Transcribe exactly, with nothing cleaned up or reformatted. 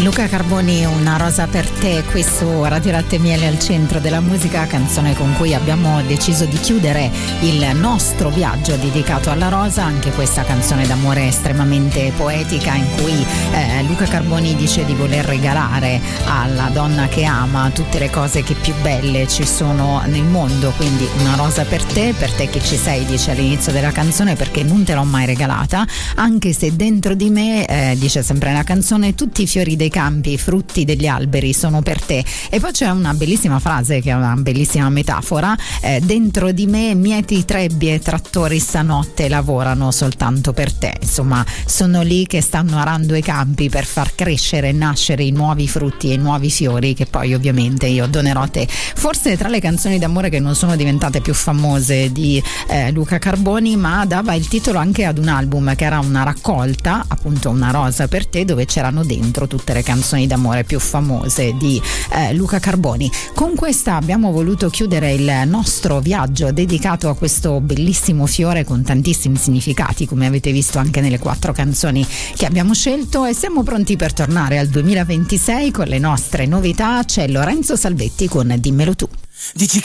Luca Carboni, Una rosa per te, qui su Radio Latte e Miele al centro della musica, canzone con cui abbiamo deciso di chiudere il nostro viaggio dedicato alla rosa, anche questa canzone d'amore estremamente poetica in cui eh, Luca Carboni dice di voler regalare alla donna che ama tutte le cose che più belle ci sono nel mondo, quindi una rosa per te, per te che ci sei, dice all'inizio della canzone, perché non te l'ho mai regalata, anche se dentro di me, eh, dice sempre la canzone, tutti i fiori dei campi, i frutti degli alberi sono per te. E poi c'è una bellissima frase che è una bellissima metafora, eh, dentro di me mieti trebbie e trattori stanotte lavorano soltanto per te. Insomma, sono lì che stanno arando i campi per far crescere e nascere i nuovi frutti e i nuovi fiori che poi ovviamente io donerò a te. Forse tra le canzoni d'amore che non sono diventate più famose di eh, Luca Carboni, ma dava il titolo anche ad un album che era una raccolta, appunto Una rosa per te, dove c'erano dentro tutte le canzoni d'amore più famose di eh, Luca Carboni. Con questa abbiamo voluto chiudere il nostro viaggio dedicato a questo bellissimo fiore con tantissimi significati, come avete visto anche nelle quattro canzoni che abbiamo scelto, e siamo pronti per tornare al duemilaventisei con le nostre novità. C'è Lorenzo Salvetti con Dimmelo tu. Dici